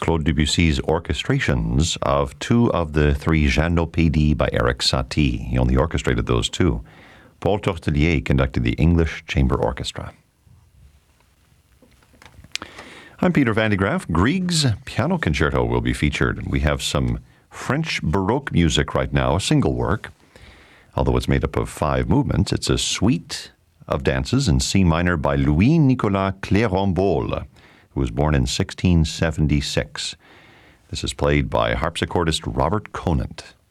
Claude Debussy's orchestrations of two of the three Jeannot-Pédis by Eric Satie. He only orchestrated those two. Paul Tortelier conducted the English Chamber Orchestra. I'm Peter Van de Graaff. Grieg's Piano Concerto will be featured. We have some French Baroque music right now, a single work. Although it's made up of 5 movements, it's a suite of dances in C minor by Louis-Nicolas Clérambault, who was born in 1676. This is played by harpsichordist Robert Conant.